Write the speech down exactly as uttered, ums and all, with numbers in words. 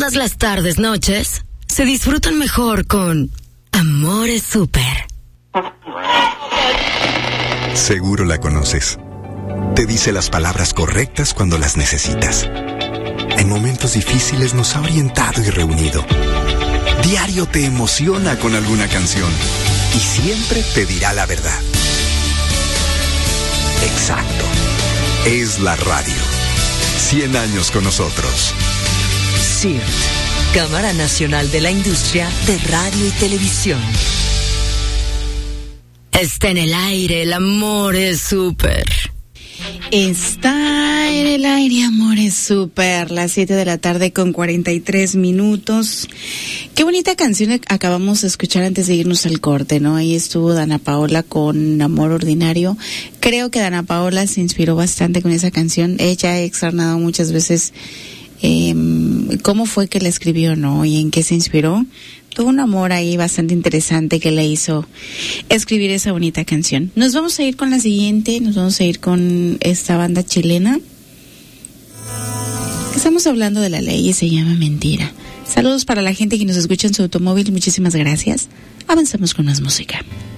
Todas las tardes, noches, se disfrutan mejor con Amores Súper. Seguro la conoces. Te dice las palabras correctas cuando las necesitas. En momentos difíciles nos ha orientado y reunido. Diario te emociona con alguna canción y siempre te dirá la verdad. Exacto. Es la radio. Cien años con nosotros. C I R T, Cámara Nacional de la Industria de Radio y Televisión. Está en el aire, el amor es súper. Está en el aire, amores súper, las siete de la tarde con cuarenta y tres minutos. Qué bonita canción acabamos de escuchar antes de irnos al corte, ¿no? Ahí estuvo Dana Paola con Amor Ordinario. Creo que Dana Paola se inspiró bastante con esa canción. Ella ha externado muchas veces eh, cómo fue que la escribió, ¿no? Y en qué se inspiró. Tuvo un amor ahí bastante interesante que le hizo escribir esa bonita canción. Nos vamos a ir con la siguiente, nos vamos a ir con esta banda chilena. Estamos hablando de la ley y se llama Mentira. Saludos para la gente que nos escucha en su automóvil, muchísimas gracias. Avanzamos con más música.